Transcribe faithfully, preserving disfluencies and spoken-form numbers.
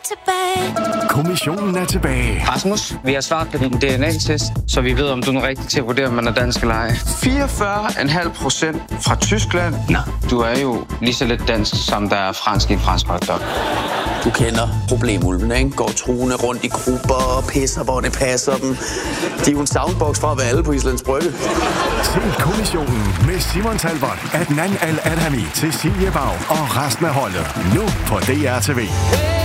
tilbage. Kommissionen er tilbage. Rasmus, vi har svaret på din D N A-test, så vi ved, om du er rigtig til at vurdere, om man er dansk eller ej. fireogfyrre komma fem procent fra Tyskland. Nej, du er jo lige så lidt dansk, som der er fransk i en fransk hotdog. Du kender problemulvene, ikke? Går truende rundt i grupper og pisser, hvor det passer dem. De er jo en soundbox fra at være alle på Islands Brygge. Se Kommissionen med Simon Talbot, Adnan Al-Adhami, Cecilie Bau og resten af holdet. Nu på D R T V.